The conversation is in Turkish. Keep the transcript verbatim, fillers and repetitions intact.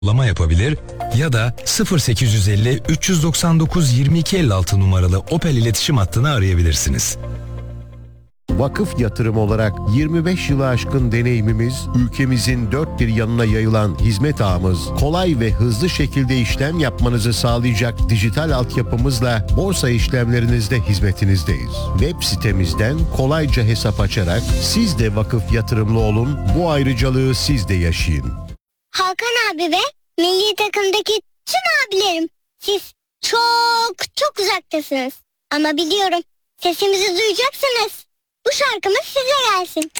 Lama yapabilir ya da sıfır sekiz yüz elli üç yüz doksan dokuz yirmi iki elli altı numaralı Opel iletişim hattını arayabilirsiniz. Vakıf Yatırım olarak yirmi beş yılı aşkın deneyimimiz, ülkemizin dört bir yanına yayılan hizmet ağımız, kolay ve hızlı şekilde işlem yapmanızı sağlayacak dijital altyapımızla borsa işlemlerinizde hizmetinizdeyiz. Web sitemizden kolayca hesap açarak siz de vakıf yatırımlı olun, bu ayrıcalığı siz de yaşayın. Hakan abi ve milli takımdaki tüm abilerim, siz çok çok uzaktasınız. Ama biliyorum, sesimizi duyacaksınız. Bu şarkımız size gelsin.